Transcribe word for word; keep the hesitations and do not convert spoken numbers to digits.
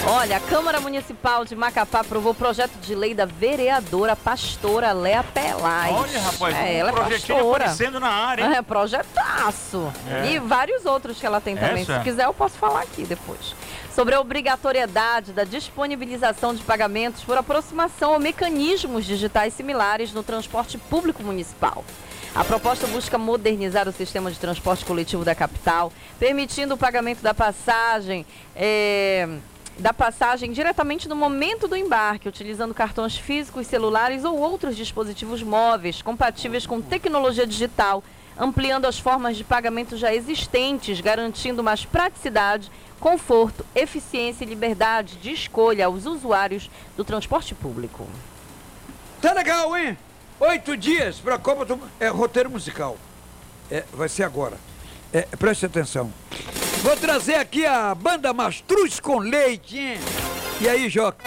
Olha, a Câmara Municipal de Macapá aprovou o projeto de lei da vereadora pastora Léa Pelais. Olha, rapaz, é, um ela é projetinho pastora. aparecendo na área, hein? É, projetaço. É. E vários outros que ela tem também. Essa? Se quiser, eu posso falar aqui depois. Sobre a obrigatoriedade da disponibilização de pagamentos por aproximação a mecanismos digitais similares no transporte público municipal. A proposta busca modernizar o sistema de transporte coletivo da capital, permitindo o pagamento da passagem, é, da passagem diretamente no momento do embarque, utilizando cartões físicos, celulares ou outros dispositivos móveis compatíveis com tecnologia digital, ampliando as formas de pagamento já existentes, garantindo mais praticidade, conforto, eficiência e liberdade de escolha aos usuários do transporte público. Tá legal, hein? Oito dias pra Copa do... É, roteiro musical. É, vai ser agora. É, preste atenção. Vou trazer aqui a banda Mastruz com Leite, hein? E aí, Joca?